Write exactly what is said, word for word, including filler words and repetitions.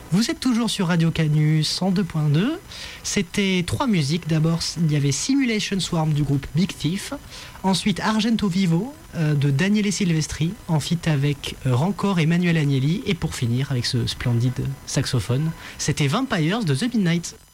Vous êtes toujours sur Radio Canu cent deux point deux. C'était trois musiques. D'abord, il y avait Simulation Swarm du groupe Big Thief. Ensuite, Argento Vivo euh, de Daniele Silvestri, en feat avec euh, Rancor et Manuel Agnelli. Et pour finir, avec ce splendide saxophone, c'était Vampires de The Midnight.